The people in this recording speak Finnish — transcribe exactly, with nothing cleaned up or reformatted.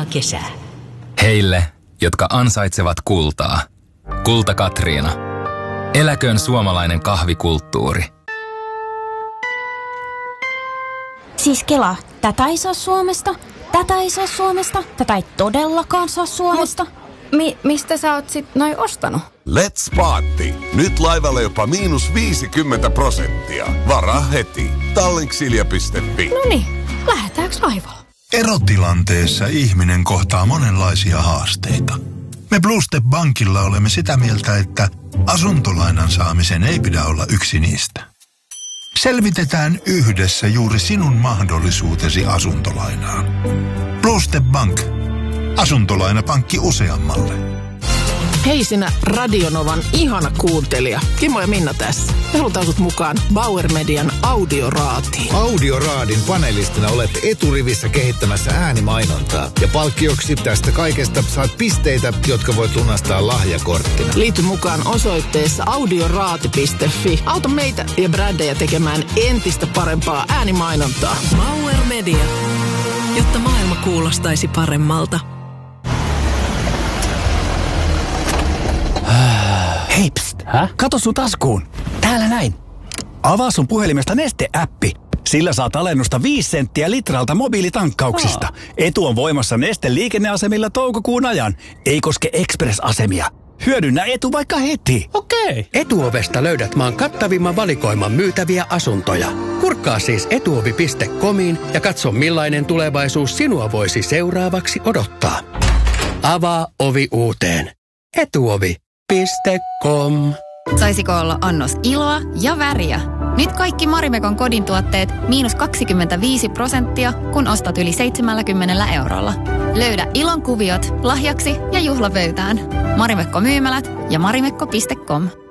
kesää. Heille, jotka ansaitsevat kultaa. Kulta Katriina. Eläköön suomalainen kahvikulttuuri. Siis Kela, tätä ei saa Suomesta, tätä ei saa Suomesta, tätä ei todellakaan saa Suomesta. Mi- mistä sä oot sit noin ostanut? Let's Party. Nyt laivalle jopa miinus viisikymmentä prosenttia. Varaa heti. Tallinksilja piste fi. Noniin, lähdetäänkö laivalle? Erotilanteessa ihminen kohtaa monenlaisia haasteita. Me Blue Step Bankilla olemme sitä mieltä, että asuntolainan saamisen ei pidä olla yksi niistä. Selvitetään yhdessä juuri sinun mahdollisuutesi asuntolainaan. Blue Step Bank. Asuntolainapankki useammalle. Hei sinä Radionovan ihana kuuntelija. Kimmo ja Minna tässä. Me halutaan sut mukaan Bauer Median Audioraatiin. Audioraadin panelistina olet eturivissä kehittämässä äänimainontaa. Ja palkkioksi tästä kaikesta saat pisteitä, jotka voit lunastaa lahjakorttina. Liity mukaan osoitteessa audioraati piste fi. Auta meitä ja brändejä tekemään entistä parempaa äänimainontaa. Bauer Media, jotta maailma kuulostaisi paremmalta. Hei, pst. Hä? Kato sun taskuun. Täällä näin. Avaa sun puhelimesta Neste-äppi. Sillä saat alennusta viisi senttiä litralta mobiilitankkauksista. Oh. Etu on voimassa Neste liikenneasemilla toukokuun ajan. Ei koske Express-asemia. Hyödynnä etu vaikka heti. Okei. Okay. Etuovesta löydät maan kattavimman valikoiman myytäviä asuntoja. Kurkkaa siis etuovi piste comiin ja katso millainen tulevaisuus sinua voisi seuraavaksi odottaa. Avaa ovi uuteen. Etuovi. .com. Saisiko olla annos iloa ja väriä? Nyt kaikki Marimekon kodin tuotteet miinus kaksikymmentäviisi prosenttia, kun ostat yli seitsemänkymmentä eurolla. Löydä ilon kuviot lahjaksi ja juhlapöytään. Marimekko myymälät ja marimekko piste com.